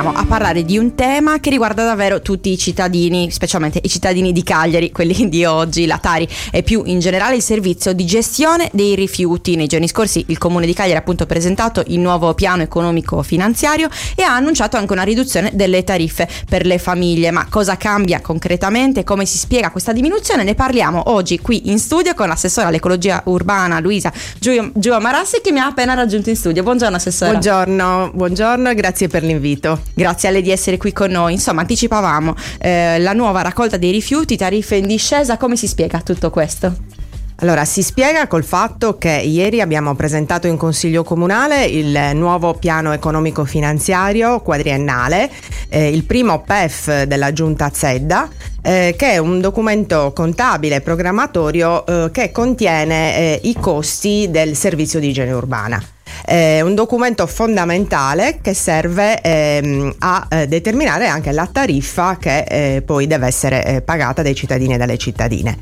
torniamo a parlare di un tema che riguarda davvero tutti i cittadini, specialmente i cittadini di Cagliari, quelli di oggi, la Tari, e più in generale il servizio di gestione dei rifiuti. Nei giorni scorsi il Comune di Cagliari ha appunto presentato il nuovo piano economico finanziario e ha annunciato anche una riduzione delle tariffe per le famiglie. Ma cosa cambia concretamente? Come si spiega questa diminuzione? Ne parliamo oggi qui in studio con l'assessore all'ecologia urbana Luisa Giua Marassi, che mi ha appena raggiunto in studio. Buongiorno assessore. Buongiorno e grazie per l'invito. Grazie a lei di essere qui con noi. Insomma, anticipavamo la nuova raccolta dei rifiuti, tariffe in discesa. Come si spiega tutto questo? Allora, si spiega col fatto che ieri abbiamo presentato in Consiglio Comunale il nuovo piano economico finanziario quadriennale, il primo PEF della Giunta Zedda, che è un documento contabile programmatorio che contiene i costi del servizio di igiene urbana. È un documento fondamentale che serve a determinare anche la tariffa che poi deve essere pagata dai cittadini e dalle cittadine.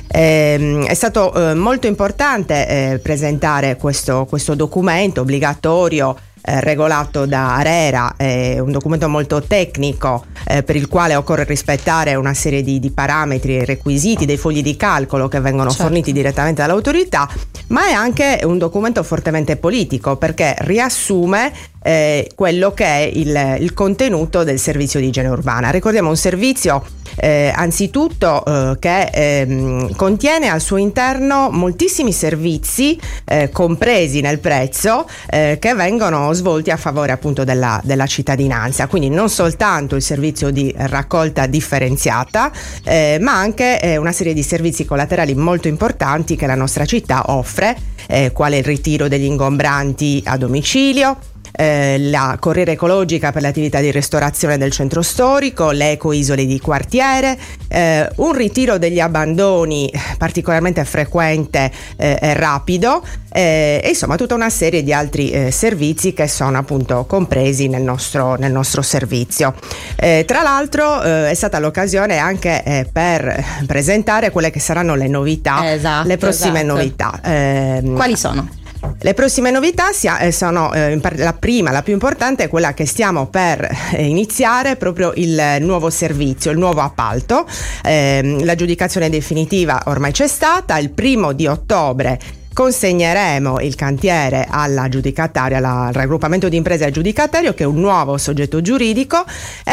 È stato molto importante presentare questo documento obbligatorio, regolato da ARERA, un documento molto tecnico per il quale occorre rispettare una serie di parametri e requisiti, dei fogli di calcolo che vengono forniti direttamente dall'autorità, ma è anche un documento fortemente politico perché riassume quello che è il contenuto del servizio di igiene urbana. Ricordiamo un servizio anzitutto che contiene al suo interno moltissimi servizi compresi nel prezzo che vengono svolti a favore appunto della cittadinanza, quindi non soltanto il servizio di raccolta differenziata ma anche una serie di servizi collaterali molto importanti che la nostra città offre, quale il ritiro degli ingombranti a domicilio, la corriera ecologica per le attività di ristorazione del centro storico, le ecoisole di quartiere, un ritiro degli abbandoni particolarmente frequente e rapido, e insomma tutta una serie di altri servizi che sono appunto compresi nel nostro servizio. Tra l'altro è stata l'occasione anche per presentare quelle che saranno le novità, le prossime novità. Quali sono? Le prossime novità sono la prima, la più importante, è quella che stiamo per iniziare, proprio il nuovo servizio, il nuovo appalto. L'aggiudicazione definitiva ormai c'è stata, il 1° ottobre consegneremo il cantiere all'aggiudicatario, al raggruppamento di imprese aggiudicatario, che è un nuovo soggetto giuridico,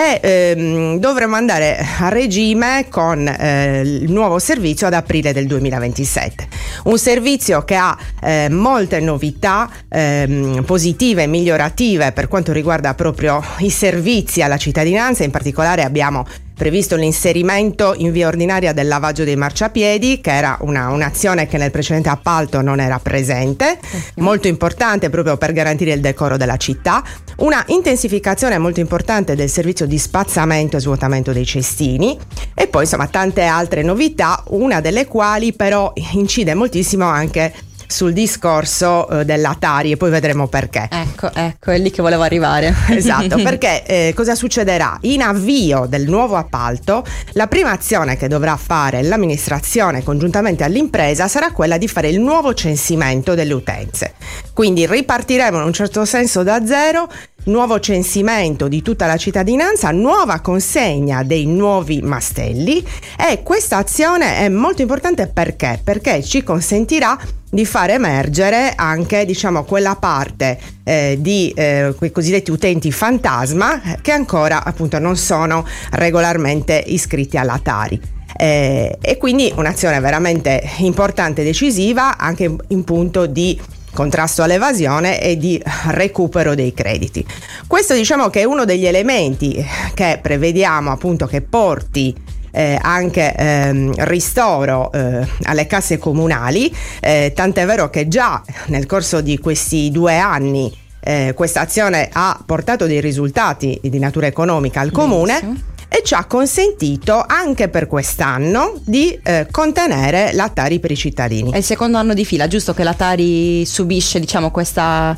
e dovremo andare a regime con il nuovo servizio ad aprile del 2027. Un servizio che ha molte novità positive e migliorative per quanto riguarda proprio i servizi alla cittadinanza. In particolare abbiamo previsto l'inserimento in via ordinaria del lavaggio dei marciapiedi, che era un'azione che nel precedente appalto non era presente, molto importante proprio per garantire il decoro della città, una intensificazione molto importante del servizio di spazzamento e svuotamento dei cestini, e poi insomma tante altre novità, una delle quali però incide moltissimo anche sul discorso della Tari, e poi vedremo perché. Ecco, è lì che volevo arrivare. Esatto, perché cosa succederà? In avvio del nuovo appalto, la prima azione che dovrà fare l'amministrazione congiuntamente all'impresa sarà quella di fare il nuovo censimento delle utenze. Quindi ripartiremo in un certo senso da zero, nuovo censimento di tutta la cittadinanza, nuova consegna dei nuovi mastelli, e questa azione è molto importante perché ci consentirà di far emergere anche quella parte di quei cosiddetti utenti fantasma che ancora appunto non sono regolarmente iscritti alla Tari. E quindi un'azione veramente importante e decisiva anche in punto di contrasto all'evasione e di recupero dei crediti. Questo che è uno degli elementi che prevediamo appunto che porti anche ristoro alle casse comunali, tant'è vero che già nel corso di questi 2 anni questa azione ha portato dei risultati di natura economica al comune. Benissimo. E ci ha consentito anche per quest'anno di contenere la Tari per i cittadini. È il secondo anno di fila, giusto, che la Tari subisce questa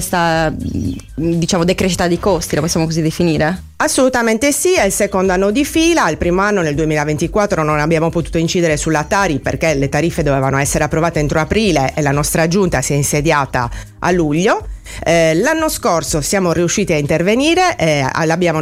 decrescita di costi, la possiamo così definire? Assolutamente sì, è il secondo anno di fila. Il primo anno, nel 2024, non abbiamo potuto incidere sulla Tari perché le tariffe dovevano essere approvate entro aprile e la nostra giunta si è insediata a luglio. L'anno scorso siamo riusciti a intervenire, l'abbiamo